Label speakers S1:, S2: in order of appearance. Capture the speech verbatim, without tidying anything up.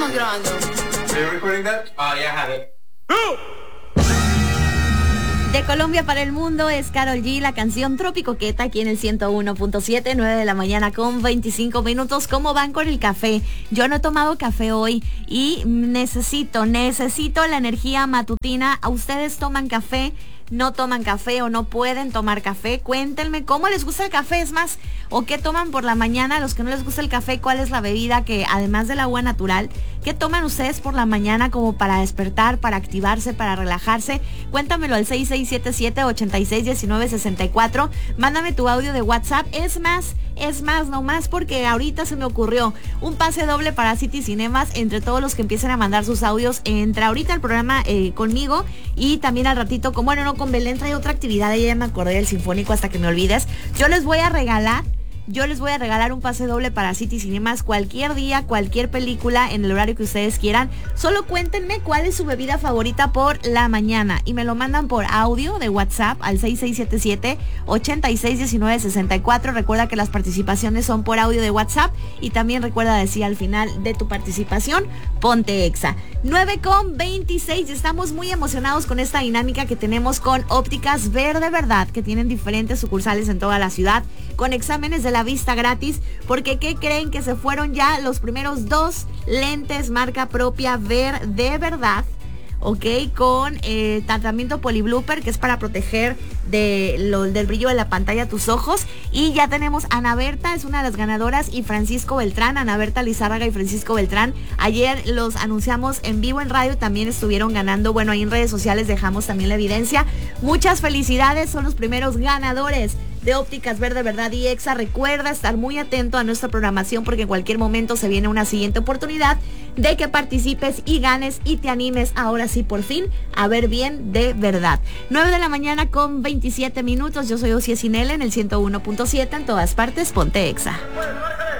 S1: estamos grabando.
S2: Are you recording that? Oh, yeah, I have it.
S3: De Colombia para el mundo es Karol G, la canción Tropicoqueta, aquí en el ciento uno punto siete, nueve de la mañana con veinticinco minutos. ¿Cómo van con el café? Yo no he tomado café hoy y necesito, necesito la energía matutina. ¿A ustedes toman café? ¿No toman café o no pueden tomar café? Cuéntenme cómo les gusta el café, es más, o qué toman por la mañana. A los que no les gusta el café, ¿cuál es la bebida que, además del agua natural, qué toman ustedes por la mañana como para despertar, para activarse, para relajarse? Cuéntamelo al seis seis siete siete, ocho seis uno nueve seis cuatro. Mándame tu audio de WhatsApp. Es más, es más, no más, porque ahorita se me ocurrió un pase doble para City Cinemas entre todos los que empiecen a mandar sus audios entre ahorita el programa eh, conmigo y también al ratito, como bueno, no, con Belén trae otra actividad, ella ya me acordé del Sinfónico hasta que me olvides. Yo les voy a regalar Yo les voy a regalar un pase doble para City Cinemas cualquier día, cualquier película, en el horario que ustedes quieran. Solo cuéntenme cuál es su bebida favorita por la mañana y me lo mandan por audio de WhatsApp al seis seis siete siete, ocho seis uno nueve seis cuatro. Recuerda que las participaciones son por audio de WhatsApp y también recuerda decir al final de tu participación, ponte Exa. nueve con veintiséis, estamos muy emocionados con esta dinámica que tenemos con Ópticas Ver de Verdad, que tienen diferentes sucursales en toda la ciudad, con exámenes de la vista gratis, porque ¿qué creen? Que se fueron ya los primeros dos lentes marca propia Ver de Verdad, ok, con eh, tratamiento poliblooper, que es para proteger de lo, del brillo de la pantalla tus ojos. Y ya tenemos a Ana Berta, es una de las ganadoras, y Francisco Beltrán, Ana Berta Lizárraga y Francisco Beltrán. Ayer los anunciamos en vivo en radio, también estuvieron ganando. Bueno, ahí en redes sociales dejamos también la evidencia. Muchas felicidades, son los primeros ganadores de Ópticas Ver de Verdad y Exa. Recuerda estar muy atento a nuestra programación, porque en cualquier momento se viene una siguiente oportunidad de que participes y ganes y te animes ahora sí por fin a ver bien de verdad. nueve de la mañana con veintisiete minutos. Yo soy Ocie Sinel en el ciento uno punto siete, en todas partes ponte Exa.